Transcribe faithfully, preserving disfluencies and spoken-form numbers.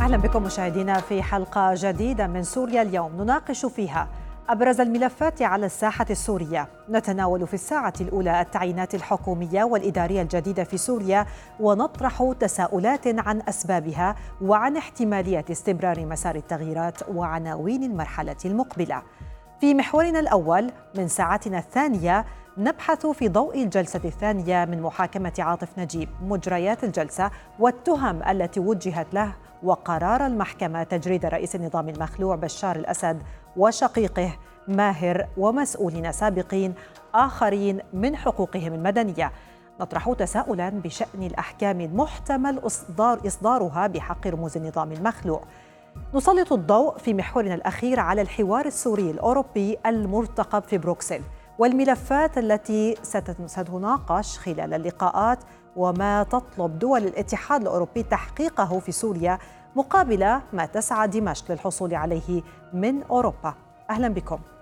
أهلا بكم مشاهدينا في حلقة جديدة من سوريا اليوم، نناقش فيها أبرز الملفات على الساحة السورية. نتناول في الساعة الأولى التعيينات الحكومية والإدارية الجديدة في سوريا، ونطرح تساؤلات عن أسبابها وعن احتمالية استمرار مسار التغييرات وعناوين المرحلة المقبلة. في محورنا الأول من ساعتنا الثانية نبحث في ضوء الجلسة الثانية من محاكمة عاطف نجيب، مجريات الجلسة والتهم التي وجهت له، وقرار المحكمة تجريد رئيس النظام المخلوع بشار الأسد وشقيقه ماهر ومسؤولين سابقين آخرين من حقوقهم المدنية. نطرح تساؤلا بشأن الأحكام المحتمل إصدار إصدارها بحق رموز النظام المخلوع. نسلط الضوء في محورنا الأخير على الحوار السوري الأوروبي المرتقب في بروكسل والملفات التي ستناقش خلال اللقاءات، وما تطلب دول الاتحاد الأوروبي تحقيقه في سوريا مقابل ما تسعى دمشق للحصول عليه من أوروبا. أهلا بكم.